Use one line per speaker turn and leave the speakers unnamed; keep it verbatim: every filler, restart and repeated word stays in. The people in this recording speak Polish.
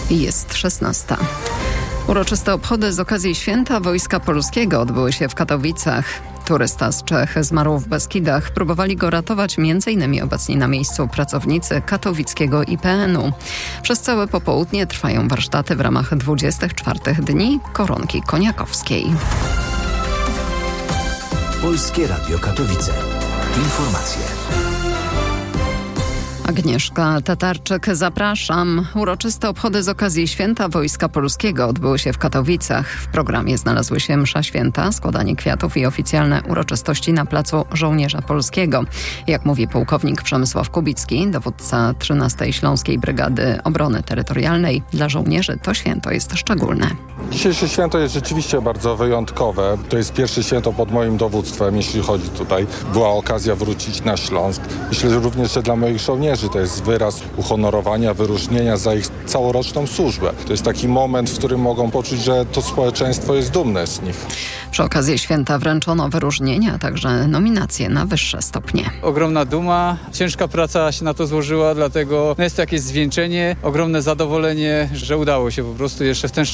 Jest szesnasta. Uroczyste obchody z okazji Święta Wojska Polskiego odbyły się w Katowicach. Turysta z Czech zmarł w Beskidach. Próbowali go ratować m.in. obecni na miejscu pracownicy katowickiego I P N u. Przez całe popołudnie trwają warsztaty w ramach dwudziestych czwartych Dni Koronki Koniakowskiej.
Polskie Radio Katowice. Informacje.
Agnieszka Tatarczyk, zapraszam. Uroczyste obchody z okazji Święta Wojska Polskiego odbyły się w Katowicach. W programie znalazły się msza święta, składanie kwiatów i oficjalne uroczystości na placu Żołnierza Polskiego. Jak mówi pułkownik Przemysław Kubicki, dowódca trzynastej Śląskiej Brygady Obrony Terytorialnej, dla żołnierzy to święto jest szczególne.
Dzisiejsze święto jest rzeczywiście bardzo wyjątkowe. To jest pierwsze święto pod moim dowództwem, jeśli chodzi tutaj. Była okazja wrócić na Śląsk. Myślę, że również dla moich żołnierzy to jest wyraz uhonorowania, wyróżnienia za ich całoroczną służbę. To jest taki moment, w którym mogą poczuć, że to społeczeństwo jest dumne z nich.
Przy okazji święta wręczono wyróżnienia, a także nominacje na wyższe stopnie.
Ogromna duma, ciężka praca się na to złożyła, dlatego jest to jakieś zwieńczenie, ogromne zadowolenie, że udało się po prostu jeszcze w ten